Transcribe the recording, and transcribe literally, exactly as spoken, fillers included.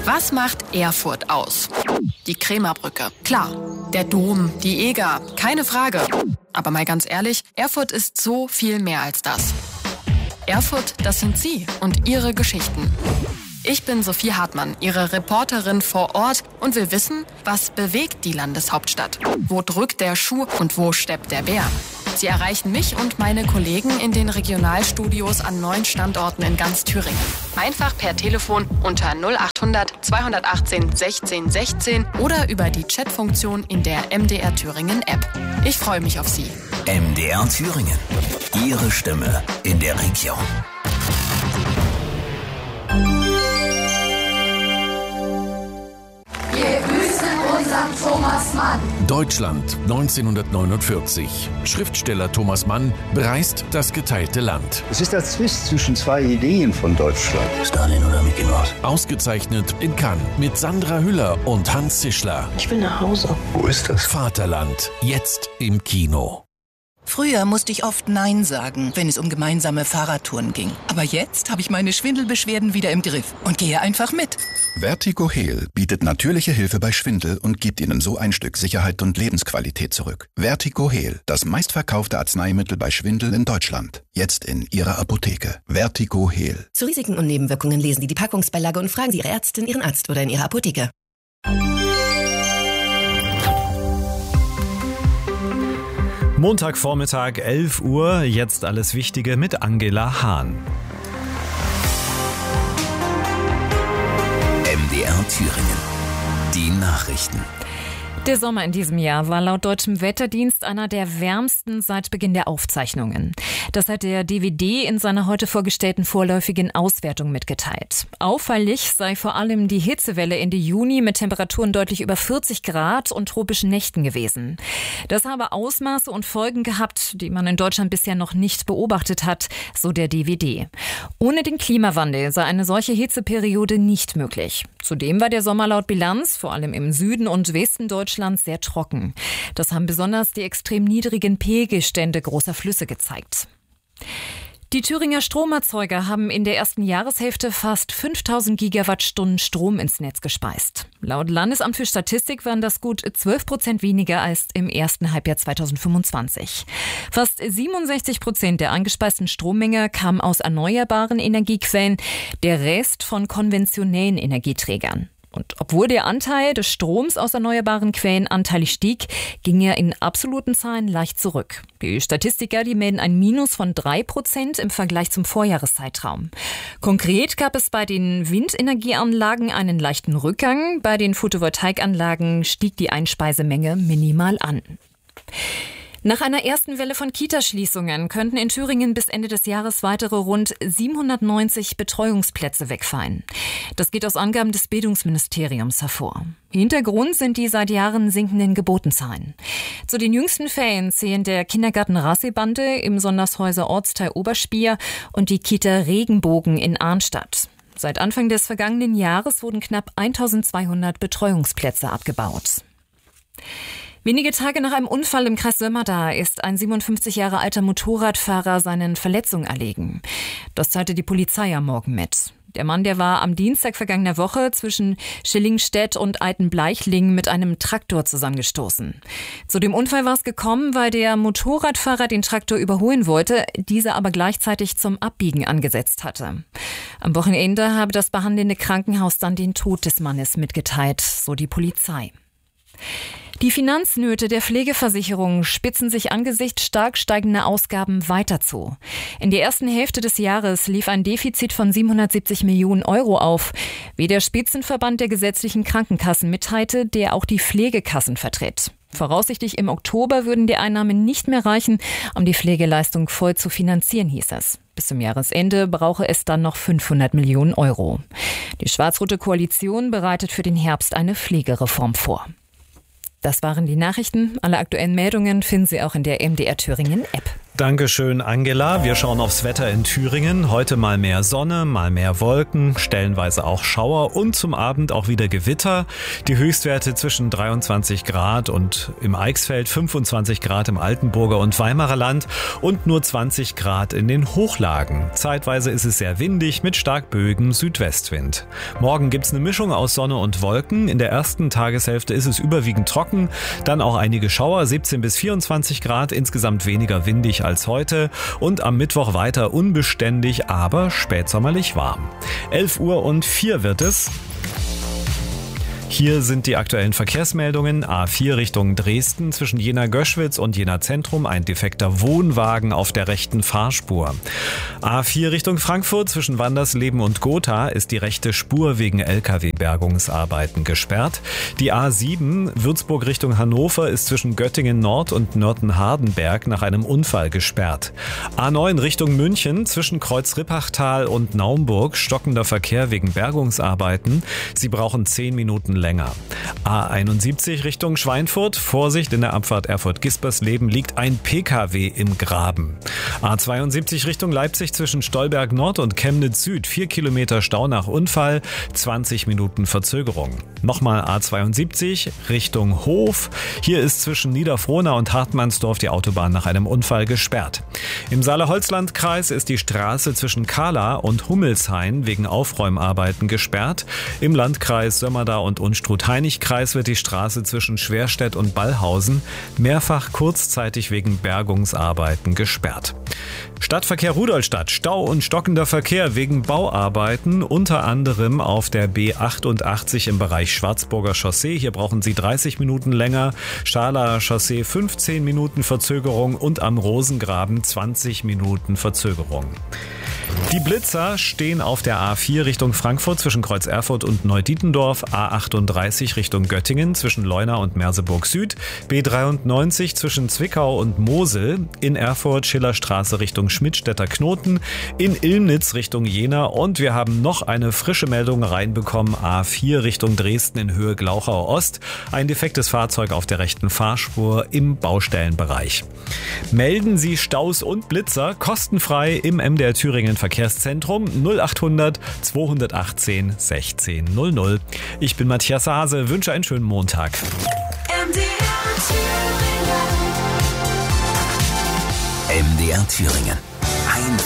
Was macht Erfurt aus? Die Krämerbrücke. Klar. Der Dom, die Eger. Keine Frage. Aber mal ganz ehrlich, Erfurt ist so viel mehr als das. Erfurt, das sind Sie und Ihre Geschichten. Ich bin Sophie Hartmann, Ihre Reporterin vor Ort und will wissen, was bewegt die Landeshauptstadt? Wo drückt der Schuh und wo steppt der Bär? Sie erreichen mich und meine Kollegen in den Regionalstudios an neun Standorten in ganz Thüringen. Einfach per Telefon unter null achthundert zweihundertachtzehn sechzehn sechzehn oder über die Chatfunktion in der M D R Thüringen App. Ich freue mich auf Sie. M D R Thüringen. Ihre Stimme in der Region. Wir grüßen unseren Thomas Mann. Deutschland neunzehnhundertneunundvierzig. Schriftsteller Thomas Mann bereist das geteilte Land. Es ist der Zwist zwischen zwei Ideen von Deutschland. Stalin oder Mickey Mouse? Ausgezeichnet in Cannes mit Sandra Hüller und Hans Zischler. Ich will nach Hause. Wo ist das? Vaterland, jetzt im Kino. Früher musste ich oft Nein sagen, wenn es um gemeinsame Fahrradtouren ging. Aber jetzt habe ich meine Schwindelbeschwerden wieder im Griff und gehe einfach mit. Vertigo Heal bietet natürliche Hilfe bei Schwindel und gibt Ihnen so ein Stück Sicherheit und Lebensqualität zurück. Vertigo Heal, das meistverkaufte Arzneimittel bei Schwindel in Deutschland. Jetzt in Ihrer Apotheke. Vertigo Heal. Zu Risiken und Nebenwirkungen lesen Sie die Packungsbeilage und fragen Sie Ihre Ärztin, Ihren Arzt oder in Ihrer Apotheke. Montagvormittag, elf Uhr, jetzt alles Wichtige mit Angela Hahn. M D R Thüringen. Die Nachrichten. Der Sommer in diesem Jahr war laut deutschem Wetterdienst einer der wärmsten seit Beginn der Aufzeichnungen. Das hat der D W D in seiner heute vorgestellten vorläufigen Auswertung mitgeteilt. Auffällig sei vor allem die Hitzewelle Ende Juni mit Temperaturen deutlich über vierzig Grad und tropischen Nächten gewesen. Das habe Ausmaße und Folgen gehabt, die man in Deutschland bisher noch nicht beobachtet hat, so der D W D. Ohne den Klimawandel sei eine solche Hitzeperiode nicht möglich. Zudem war der Sommer laut Bilanz, vor allem im Süden und Westen Deutschlands, sehr trocken. Das haben besonders die extrem niedrigen Pegelstände großer Flüsse gezeigt. Die Thüringer Stromerzeuger haben in der ersten Jahreshälfte fast fünftausend Gigawattstunden Strom ins Netz gespeist. Laut Landesamt für Statistik waren das gut zwölf Prozent weniger als im ersten Halbjahr zweitausendfünfundzwanzig. Fast siebenundsechzig Prozent der eingespeisten Strommenge kamen aus erneuerbaren Energiequellen, der Rest von konventionellen Energieträgern. Und obwohl der Anteil des Stroms aus erneuerbaren Quellen anteilig stieg, ging er in absoluten Zahlen leicht zurück. Die Statistiker, die melden ein Minus von drei Prozent im Vergleich zum Vorjahreszeitraum. Konkret gab es bei den Windenergieanlagen einen leichten Rückgang, bei den Photovoltaikanlagen stieg die Einspeisemenge minimal an. Nach einer ersten Welle von Kitaschließungen könnten in Thüringen bis Ende des Jahres weitere rund siebenhundertneunzig Betreuungsplätze wegfallen. Das geht aus Angaben des Bildungsministeriums hervor. Hintergrund sind die seit Jahren sinkenden Geburtenzahlen. Zu den jüngsten Fällen zählen der Kindergarten Rasselbande im Sondershäuser Ortsteil Oberspier und die Kita Regenbogen in Arnstadt. Seit Anfang des vergangenen Jahres wurden knapp eintausendzweihundert Betreuungsplätze abgebaut. Wenige Tage nach einem Unfall im Kreis Sömmerda ist ein siebenundfünfzig Jahre alter Motorradfahrer seinen Verletzungen erlegen. Das teilte die Polizei am Morgen mit. Der Mann, der war am Dienstag vergangener Woche zwischen Schillingstedt und Altenbleichling mit einem Traktor zusammengestoßen. Zu dem Unfall war es gekommen, weil der Motorradfahrer den Traktor überholen wollte, dieser aber gleichzeitig zum Abbiegen angesetzt hatte. Am Wochenende habe das behandelnde Krankenhaus dann den Tod des Mannes mitgeteilt, so die Polizei. Die Finanznöte der Pflegeversicherung spitzen sich angesichts stark steigender Ausgaben weiter zu. In der ersten Hälfte des Jahres lief ein Defizit von siebenhundertsiebzig Millionen Euro auf, wie der Spitzenverband der gesetzlichen Krankenkassen mitteilte, der auch die Pflegekassen vertritt. Voraussichtlich im Oktober würden die Einnahmen nicht mehr reichen, um die Pflegeleistung voll zu finanzieren, hieß es. Bis zum Jahresende brauche es dann noch fünfhundert Millionen Euro. Die schwarz-rote Koalition bereitet für den Herbst eine Pflegereform vor. Das waren die Nachrichten. Alle aktuellen Meldungen finden Sie auch in der M D R Thüringen App. Dankeschön, Angela. Wir schauen aufs Wetter in Thüringen. Heute mal mehr Sonne, mal mehr Wolken, stellenweise auch Schauer und zum Abend auch wieder Gewitter. Die Höchstwerte zwischen dreiundzwanzig Grad und im Eichsfeld, fünfundzwanzig Grad im Altenburger und Weimarer Land und nur zwanzig Grad in den Hochlagen. Zeitweise ist es sehr windig mit stark böigem Südwestwind. Morgen gibt's eine Mischung aus Sonne und Wolken. In der ersten Tageshälfte ist es überwiegend trocken, dann auch einige Schauer, siebzehn bis vierundzwanzig Grad, insgesamt weniger windig als heute und am Mittwoch weiter unbeständig, aber spätsommerlich warm. elf Uhr und vier wird es. Hier sind die aktuellen Verkehrsmeldungen. A vier Richtung Dresden zwischen Jena-Göschwitz und Jena-Zentrum ein defekter Wohnwagen auf der rechten Fahrspur. A vier Richtung Frankfurt zwischen Wandersleben und Gotha ist die rechte Spur wegen L K W-Bergungsarbeiten gesperrt. Die A sieben Würzburg Richtung Hannover ist zwischen Göttingen Nord und Nörten-Hardenberg nach einem Unfall gesperrt. A neun Richtung München zwischen Kreuz-Rippachtal und Naumburg stockender Verkehr wegen Bergungsarbeiten. Sie brauchen zehn Minuten länger. A einundsiebzig Richtung Schweinfurt. Vorsicht, in der Abfahrt Erfurt-Gispersleben liegt ein P K W im Graben. A zweiundsiebzig Richtung Leipzig zwischen Stolberg Nord und Chemnitz Süd. Vier Kilometer Stau nach Unfall, zwanzig Minuten Verzögerung. Nochmal A zweiundsiebzig Richtung Hof. Hier ist zwischen Niederfrohna und Hartmannsdorf die Autobahn nach einem Unfall gesperrt. Im Saale-Holzland-Kreis ist die Straße zwischen Kahla und Hummelshain wegen Aufräumarbeiten gesperrt. Im Landkreis Sömmerda und Unstrut-Hainich-Kreis wird die Straße zwischen Schwerstedt und Ballhausen mehrfach kurzzeitig wegen Bergungsarbeiten gesperrt. Stadtverkehr Rudolstadt. Stau und stockender Verkehr wegen Bauarbeiten, unter anderem auf der B achtundachtzig im Bereich Schwarzburger Chaussee. Hier brauchen Sie dreißig Minuten länger. Schalaer Chaussee fünfzehn Minuten Verzögerung und am Rosengraben zwanzig Minuten Verzögerung. Die Blitzer stehen auf der A vier Richtung Frankfurt zwischen Kreuz Erfurt und Neudietendorf, A achtunddreißig Richtung Göttingen zwischen Leuna und Merseburg Süd, B dreiundneunzig zwischen Zwickau und Mosel, in Erfurt Schillerstraße Richtung Schmidtstädter Knoten, in Illnitz Richtung Jena und wir haben noch eine frische Meldung reinbekommen, A vier Richtung Dresden in Höhe Glauchau Ost, ein defektes Fahrzeug auf der rechten Fahrspur im Baustellenbereich. Melden Sie Staus und Blitzer kostenfrei im M D R Thüringen Verkehrszentrum null achthundert zweihundertachtzehn sechzehn null null. Ich bin Matthias Hase, wünsche einen schönen Montag. M D R Thüringen. M D R Thüringen.